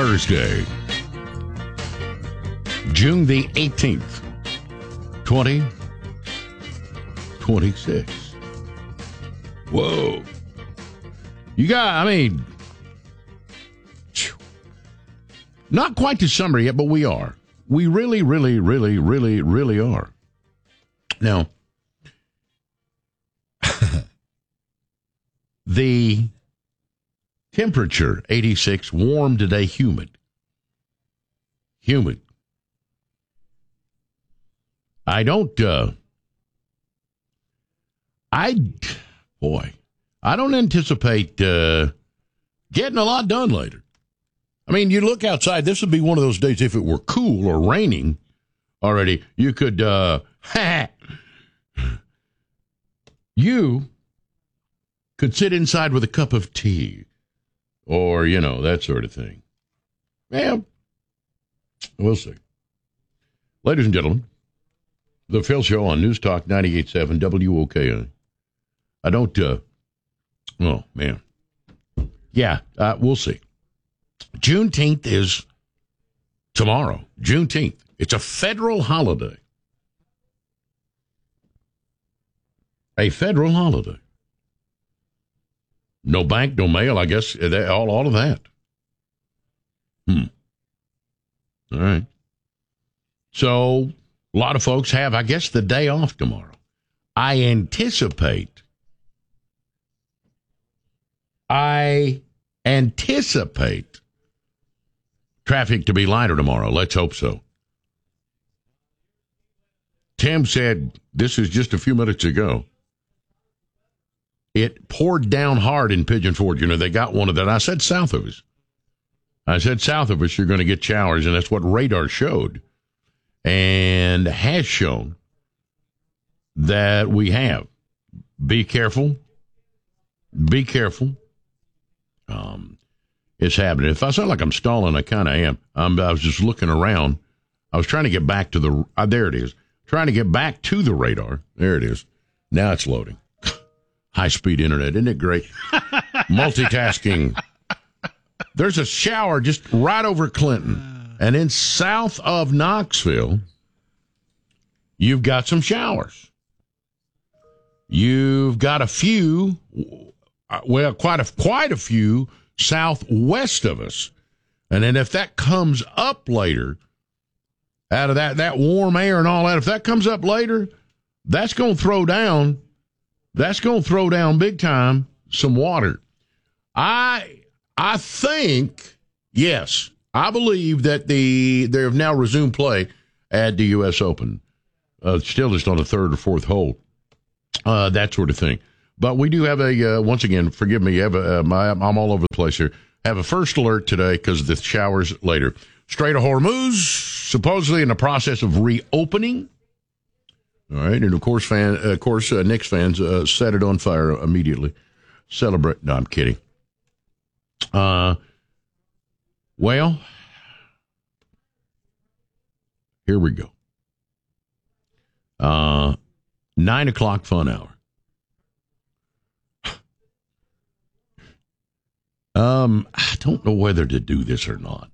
Thursday, June the 18th, 2026. Whoa. You got, not quite to summer yet, but we are. We really are. Now, the temperature, 86, warm today, humid. I don't anticipate getting a lot done later. I mean, you look outside, this would be one of those days, if it were cool or raining already, you could, you could sit inside with a cup of tea or, that sort of thing. Yeah, we'll see. Ladies and gentlemen, the Phil Show on News Talk 98.7 WOKI. I don't, oh, man. Yeah, we'll see. Juneteenth is tomorrow. Juneteenth. It's a federal holiday. A federal holiday. No bank, no mail, I guess, all of that. All right. So, a lot of folks have, I guess, the day off tomorrow. I anticipate traffic to be lighter tomorrow. Let's hope so. Tim said, this is just a few minutes ago, it poured down hard in Pigeon Forge. They got one of that. I said south of us, you're going to get showers, and that's what radar showed and has shown that we have. Be careful. It's happening. If I sound like I'm stalling, I kind of am. I was just looking around. I was trying to get back to the, there it is. Trying to get back to the radar. There it is. Now it's loading. High-speed internet. Isn't it great? Multitasking. There's a shower just right over Clinton. And in south of Knoxville, you've got some showers. You've got a few, quite a few southwest of us. And then if that comes up later, out of that warm air and all that, if that comes up later, that's going to throw down big time some water. I think, yes, I believe that they have now resumed play at the U.S. Open. Still just on the third or fourth hole, that sort of thing. But we do have once again, forgive me, I'm all over the place here. Have a first alert today because of the showers later. Strait of Hormuz, supposedly in the process of reopening. All right, and of course, Knicks fans set it on fire immediately. Celebrate. No, I'm kidding. Well, here we go. 9 o'clock fun hour. I don't know whether to do this or not.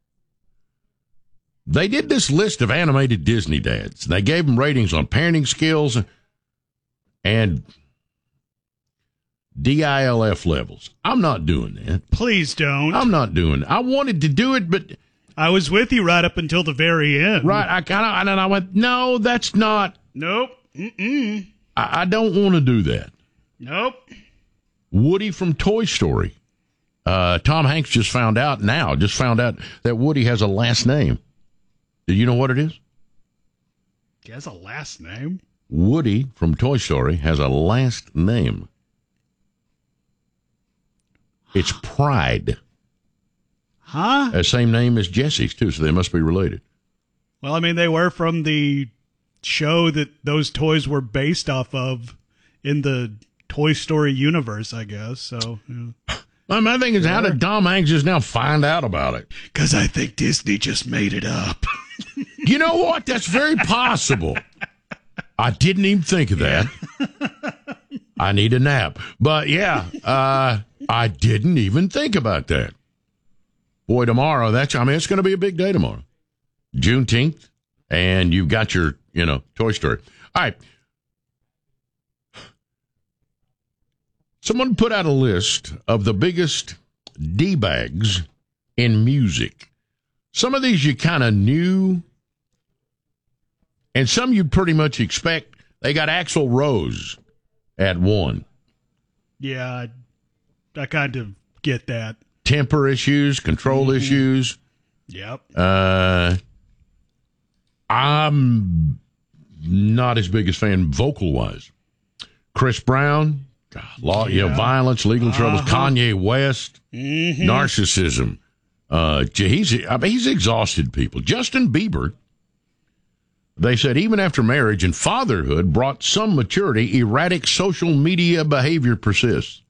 They did this list of animated Disney dads. They gave them ratings on parenting skills and DILF levels. I'm not doing that. Please don't. I'm not doing it. I wanted to do it, but I was with you right up until the very end. Right. And I went, no, that's not. Nope. I don't want to do that. Nope. Woody from Toy Story. Tom Hanks just found out that Woody has a last name. Do you know what it is? He has a last name? Woody from Toy Story has a last name. It's Pride. Huh? The same name as Jesse's, too, so they must be related. Well, I mean, they were from the show that those toys were based off of in the Toy Story universe, I guess. So, yeah. My thing is, how did Tom Hanks just now find out about it? Because I think Disney just made it up. You know what? That's very possible. I didn't even think of that. I need a nap. But, yeah, I didn't even think about that. boy, tomorrow, it's going to be a big day tomorrow. Juneteenth, and you've got your, Toy Story. All right. Someone put out a list of the biggest D-bags in music. Some of these you kind of knew, and some you'd pretty much expect. They got Axl Rose at 1. Yeah, I kind of get that. Temper issues, control issues. Yep. I'm not his biggest fan vocal-wise. Chris Brown, violence, legal troubles. Kanye West, narcissism. He's exhausted people. Justin Bieber, they said even after marriage and fatherhood brought some maturity, erratic social media behavior persists.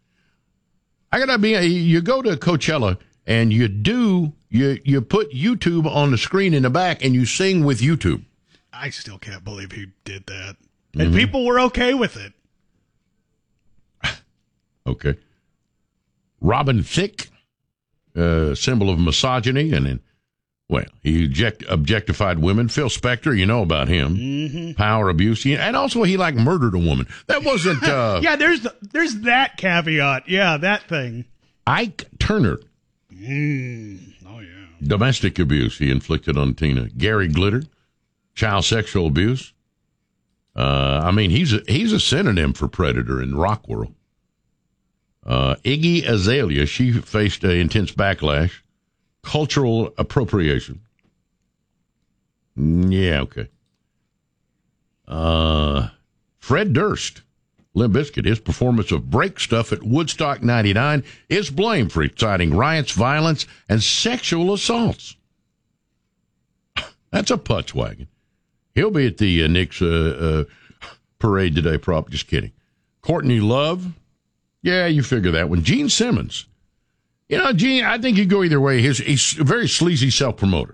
You go to Coachella and you put YouTube on the screen in the back and you sing with YouTube. I still can't believe he did that. And people were okay with it. Okay. Robin Thicke, symbol of misogyny, and he objectified women. Phil Spector, you know about him. Power abuse, and also he murdered a woman. That wasn't. Yeah, there's that caveat. Yeah, that thing. Ike Turner. Oh yeah. Domestic abuse he inflicted on Tina. Gary Glitter, child sexual abuse. He's a synonym for predator in the rock world. Iggy Azalea, she faced intense backlash. Cultural appropriation. Yeah, okay. Fred Durst, Limp Bizkit, his performance of Break Stuff at Woodstock 99 is blamed for inciting riots, violence, and sexual assaults. That's a putz wagon. He'll be at the Knicks parade today, just kidding. Courtney Love, yeah, you figure that one. Gene Simmons. Gene, I think you go either way. He's a very sleazy self-promoter.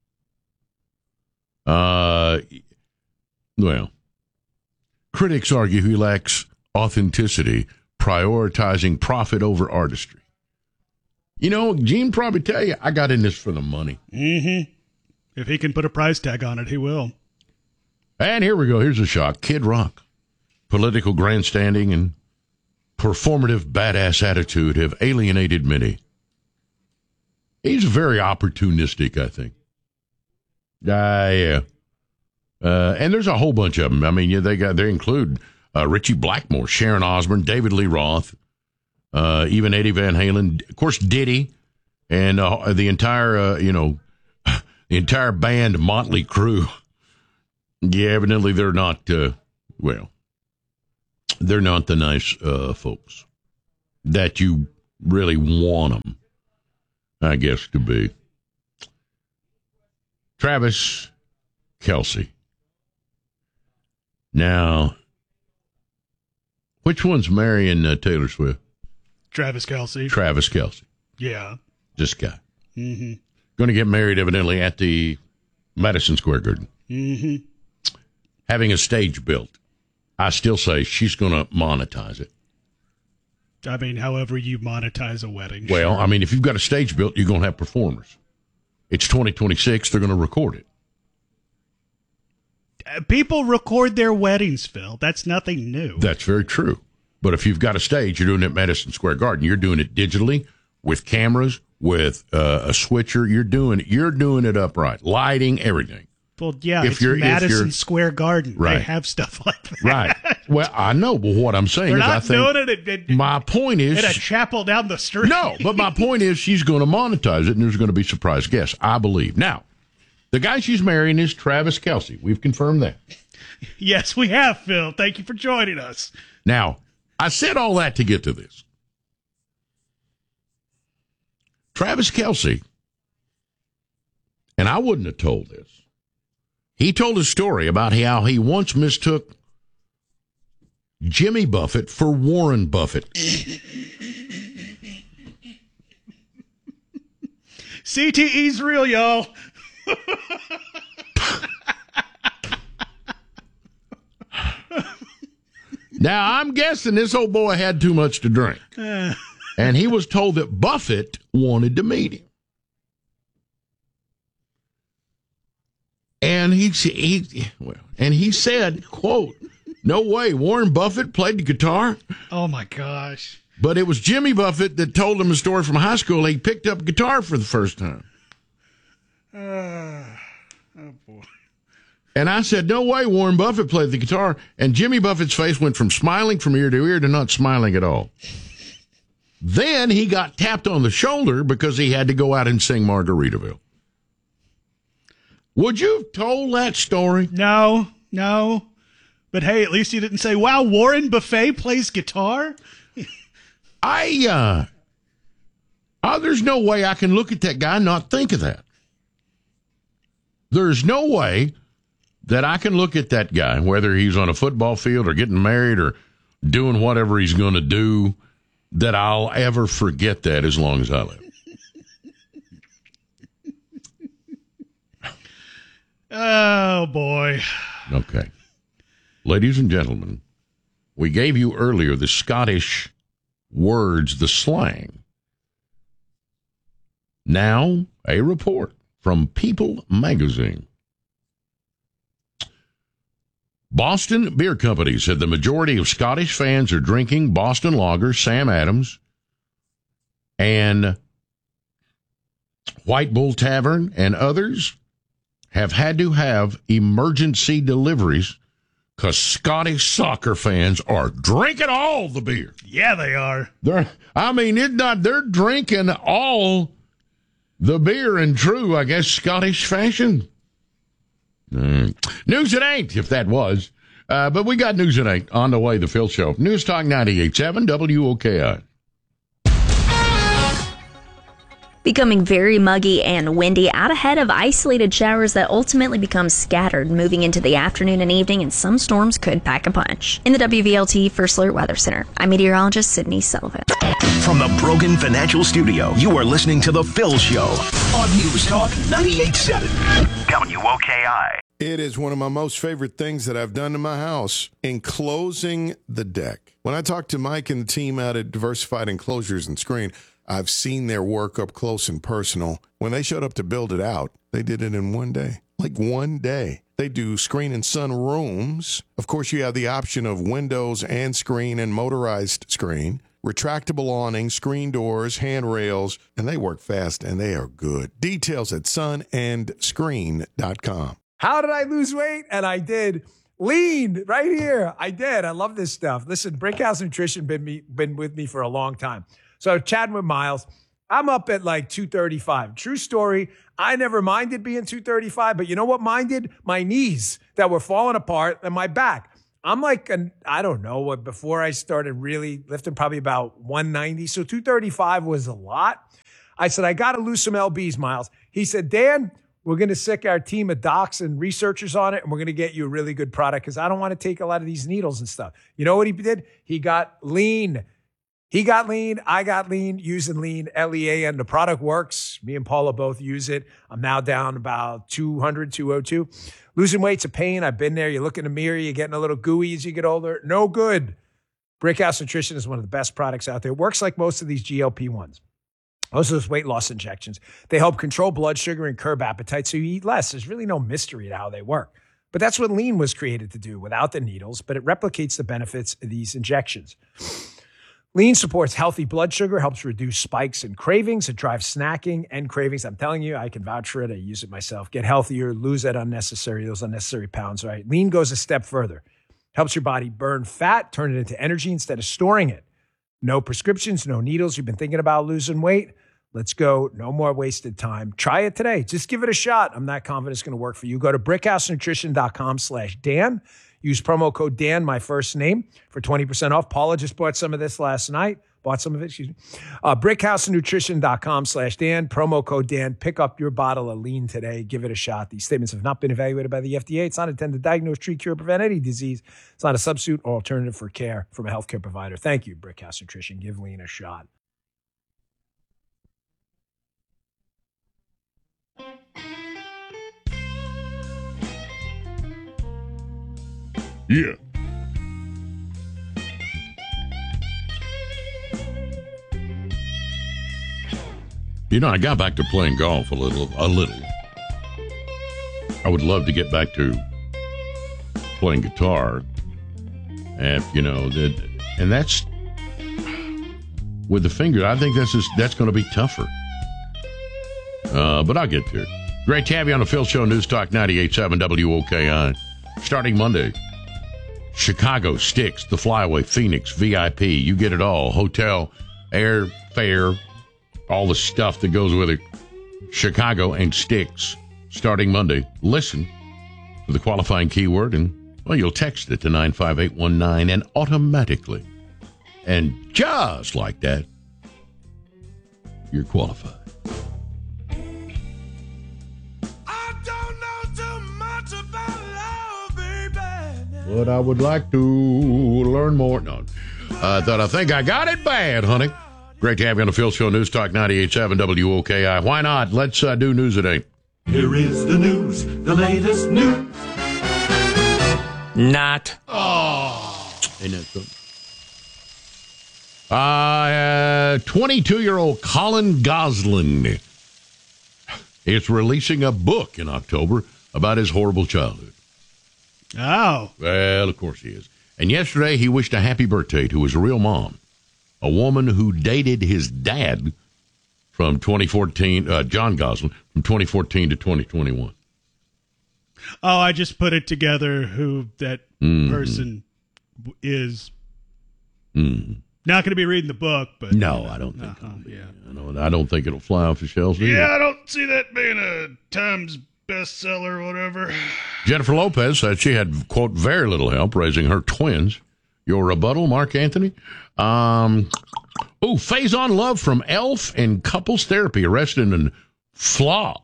Critics argue he lacks authenticity, prioritizing profit over artistry. Gene probably tell you, I got in this for the money. If he can put a price tag on it, he will. And here we go. Here's a shock. Kid Rock. Political grandstanding and performative badass attitude have alienated many. He's very opportunistic, I think. Yeah. And there's a whole bunch of them. They include Richie Blackmore, Sharon Osbourne, David Lee Roth, even Eddie Van Halen, of course Diddy, and the entire the entire band Motley Crue. Yeah, evidently they're not. They're not the nice folks that you really want them, I guess, to be. Travis Kelce. Now, which one's marrying Taylor Swift? Travis Kelce. Travis Kelce. Yeah. This guy. Going to get married, evidently, at the Madison Square Garden. Having a stage built. I still say she's going to monetize it. However you monetize a wedding. Well, sure. If you've got a stage built, you're going to have performers. It's 2026. They're going to record it. People record their weddings, Phil. That's nothing new. That's very true. But if you've got a stage, you're doing it at Madison Square Garden. You're doing it digitally with cameras, with a switcher. You're doing it upright. Lighting, everything. Well, yeah, it's Madison Square Garden. Right. They have stuff like that. Right. Well, I know, but what I'm saying They're is not doing it my point is... in a chapel down the street. No, but my point is she's going to monetize it, and there's going to be surprise guests, I believe. Now, the guy she's marrying is Travis Kelce. We've confirmed that. Yes, we have, Phil. Thank you for joining us. Now, I said all that to get to this. Travis Kelce, and I wouldn't have told this, he told a story about how he once mistook Jimmy Buffett for Warren Buffett. CTE's real, y'all. Now, I'm guessing this old boy had too much to drink. And he was told that Buffett wanted to meet him. And he said, quote, "No way, Warren Buffett played the guitar." Oh, my gosh. But it was Jimmy Buffett that told him a story from high school. He picked up guitar for the first time. Oh, boy. And I said, "No way, Warren Buffett played the guitar." And Jimmy Buffett's face went from smiling from ear to ear to not smiling at all. Then he got tapped on the shoulder because he had to go out and sing Margaritaville. Would you have told that story? No. But hey, at least you didn't say, "Wow, Warren Buffett plays guitar." There's no way I can look at that guy and not think of that. There's no way that I can look at that guy, whether he's on a football field or getting married or doing whatever he's going to do, that I'll ever forget that as long as I live. Oh, boy. Okay. Ladies and gentlemen, we gave you earlier the Scottish words, the slang. Now, a report from People magazine. Boston Beer Company said the majority of Scottish fans are drinking Boston Lager, Sam Adams, and White Bull Tavern, and others have had to have emergency deliveries because Scottish soccer fans are drinking all the beer. Yeah, they are. They're drinking all the beer in true, I guess, Scottish fashion. News it ain't, if that was. But we got news it ain't on the way, the Phil Show. News Talk 98.7 WOKI. Becoming very muggy and windy out ahead of isolated showers that ultimately become scattered moving into the afternoon and evening, and some storms could pack a punch. In the WVLT First Alert Weather Center, I'm meteorologist Sydney Sullivan. From the Brogan Financial Studio, you are listening to The Phil Show on News Talk 98.7 WOKI. It is one of my most favorite things that I've done to my house, enclosing the deck. When I talked to Mike and the team out at Diversified Enclosures and Screen, I've seen their work up close and personal. When they showed up to build it out, they did it in one day. Like one day. They do screen and sun rooms. Of course, you have the option of windows and screen and motorized screen, retractable awning, screen doors, handrails, and they work fast and they are good. Details at sunandscreen.com. How did I lose weight? And I did. Lean right here. I did. I love this stuff. Listen, Brickhouse Nutrition been with me for a long time. So chatting with Miles, I'm up at like 235. True story. I never minded being 235, but you know what minded? My knees that were falling apart and my back. I'm like, I don't know what, before I started really lifting, probably about 190. So 235 was a lot. I said, I got to lose some LBs, Miles. He said, Dan, we're going to sick our team of docs and researchers on it, and we're going to get you a really good product because I don't want to take a lot of these needles and stuff. You know what he did? He got lean. He got lean. I got lean using lean, LEAN. The product works. Me and Paula both use it. I'm now down about 200, 202. Losing weight's a pain. I've been there. You look in the mirror. You're getting a little gooey as you get older. No good. Brickhouse Nutrition is one of the best products out there. It works like most of these GLP-1s. Most of those weight loss injections. They help control blood sugar and curb appetite so you eat less. There's really no mystery to how they work. But that's what lean was created to do without the needles, but it replicates the benefits of these injections. Lean supports healthy blood sugar, helps reduce spikes and cravings. It drives snacking and cravings. I'm telling you, I can vouch for it. I use it myself. Get healthier, lose those unnecessary pounds, right? Lean goes a step further. Helps your body burn fat, turn it into energy instead of storing it. No prescriptions, no needles. You've been thinking about losing weight? Let's go. No more wasted time. Try it today. Just give it a shot. I'm not confident it's going to work for you. Go to brickhousenutrition.com/Dan. Use promo code Dan, my first name, for 20% off. Paula just bought some of this last night. Brickhousenutrition.com/Dan. Promo code Dan. Pick up your bottle of lean today. Give it a shot. These statements have not been evaluated by the FDA. It's not intended to diagnose, treat, cure, or prevent any disease. It's not a substitute or alternative for care from a healthcare provider. Thank you, Brickhouse Nutrition. Give lean a shot. Yeah. You know, I got back to playing golf a little. I would love to get back to playing guitar. And, and that's with the finger. I think that's going to be tougher. But I'll get there. Great to have you on the Phil Show, News Talk 98.7 WOKI. Starting Monday, Chicago, Styx, The Flyaway, Phoenix, VIP. You get it all. Hotel, air, fare, all the stuff that goes with it. Chicago and Styx. Starting Monday. Listen for the qualifying keyword, and, you'll text it to 95819, and automatically, and just like that, you're qualified. But I would like to learn more. No, I think I got it bad, honey. Great to have you on the Phil Show, News Talk 98.7 WOKI. Why not? Let's do news today. Here is the news, the latest news. Not. Oh. Ain't that something? 22-year-old Colin Gosling is releasing a book in October about his horrible childhood. Oh. Well, of course he is. And yesterday he wished a happy birthday to his real mom, a woman who dated his dad from 2014, John Gosling, from 2014 to 2021. Oh, I just put it together who that person is. Not going to be reading the book, but... No, I don't think I don't think it'll fly off the shelves either. Yeah, I don't see that being a Times bestseller or whatever. Jennifer Lopez said she had, quote, very little help raising her twins. Your rebuttal, Mark Anthony? Faison Love from Elf and Couples Therapy arrested in Flaw.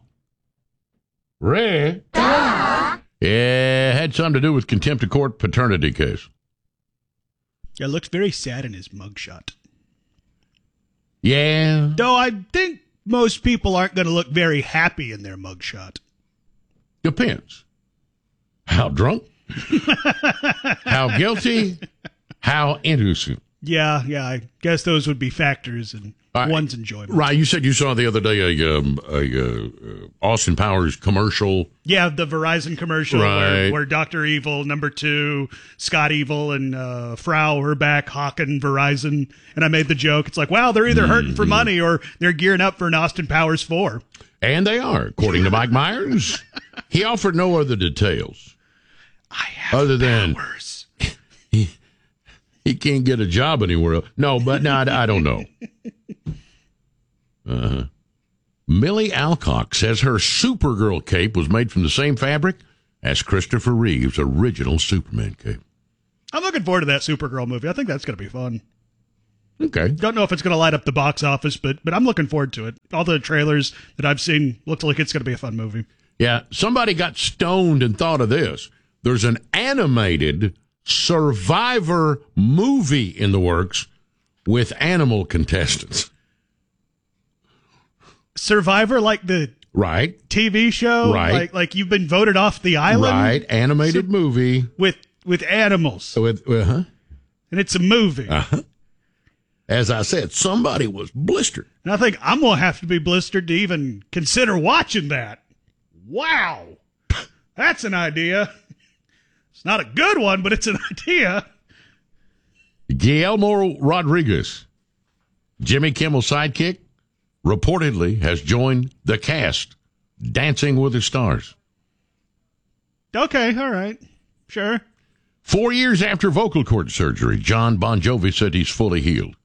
Ray? Yeah, had something to do with contempt of court paternity case. Yeah, looks very sad in his mugshot. Yeah. Though I think most people aren't going to look very happy in their mugshot. Depends. How drunk? How guilty? How innocent? Yeah, I guess those would be factors in one's enjoyment. Right, you said you saw the other day a Austin Powers commercial. Yeah, the Verizon commercial where Dr. Evil, number 2, Scott Evil, and Frau are back hawking Verizon. And I made the joke. It's like, wow, they're either hurting for money or they're gearing up for an Austin Powers 4. And they are, according to Mike Myers. He offered no other details. I have other than powers. He can't get a job anywhere else. No, I don't know. Millie Alcock says her Supergirl cape was made from the same fabric as Christopher Reeve's original Superman cape. I'm looking forward to that Supergirl movie. I think that's going to be fun. Okay. Don't know if it's going to light up the box office, but I'm looking forward to it. All the trailers that I've seen look like it's going to be a fun movie. Yeah, somebody got stoned and thought of this. There's an animated Survivor movie in the works with animal contestants. Survivor, like the TV show? Right. Like you've been voted off the island? Right, animated movie. With animals. And it's a movie. As I said, somebody was blistered. And I think I'm going to have to be blistered to even consider watching that. Wow. That's an idea. It's not a good one, but it's an idea. Guillermo Rodriguez, Jimmy Kimmel's sidekick, reportedly has joined the cast Dancing with the Stars. Okay, all right. Sure. 4 years after vocal cord surgery, John Bon Jovi said he's fully healed.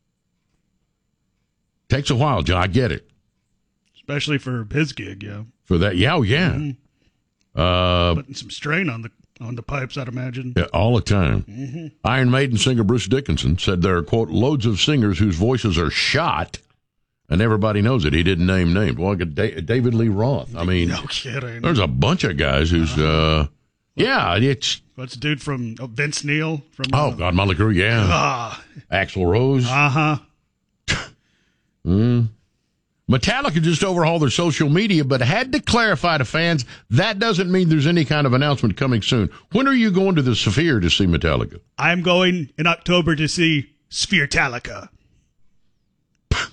Takes a while, John. I get it. Especially for his gig, yeah. For that, yeah. Putting some strain on the pipes, I'd imagine. Yeah, all the time. Iron Maiden singer Bruce Dickinson said there are, quote, loads of singers whose voices are shot, and everybody knows it. He didn't name names. Well, David Lee Roth. I mean, no kidding. There's a bunch of guys who's, it's... What's the dude from Vince Neil? From God, Motley Crue, yeah. Axl Rose. Metallica just overhauled their social media, but had to clarify to fans that doesn't mean there's any kind of announcement coming soon. When are you going to the Sphere to see Metallica? I'm going in October to see Spheretalica.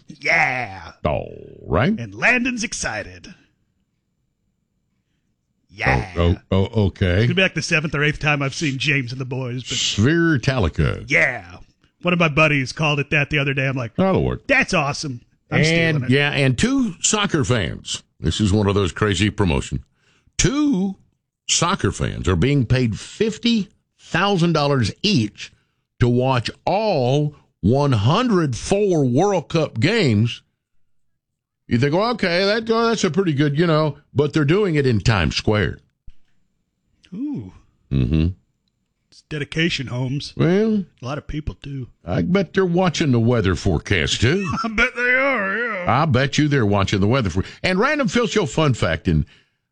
Yeah. All right. And Landon's excited. Yeah. Okay. It's gonna be like the 7th or 8th time I've seen James and the Boys. But Spheritalica. yeah. One of my buddies called it that the other day. I'm like, oh, Lord. That's awesome. I'm stealing it. Yeah, and 2 soccer fans. This is one of those crazy promotions. 2 soccer fans are being paid $50,000 each to watch all 104 World Cup games. You think, well, okay, that's a pretty good, but they're doing it in Times Square. Ooh. Mm-hmm. It's dedication, Holmes. Well, a lot of people do. I bet they're watching the weather forecast, too. I bet they are, yeah. I bet you they're watching the weather forecast. And Random Phil Show fun fact, and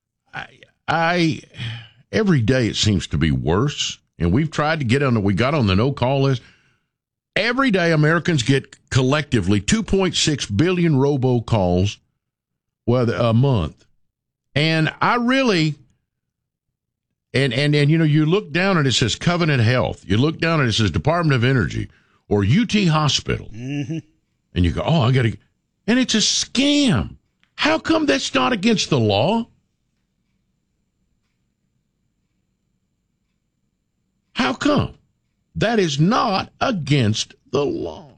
I every day it seems to be worse, and we've tried to we got on the no-call list. Every day Americans get collectively 2.6 billion robocalls a month. And I really... And you look down and it says Covenant Health. You look down and it says Department of Energy or UT Hospital. Mm-hmm. And you go, oh, I got to... And it's a scam. How come that's not against the law? How come? That is not against the law.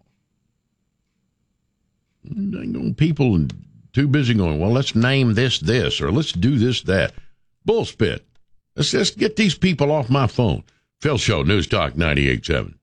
People too busy going, well, let's name this, or let's do this, that. Bullspit. Let's just get these people off my phone. Phil Show, News Talk 98.7.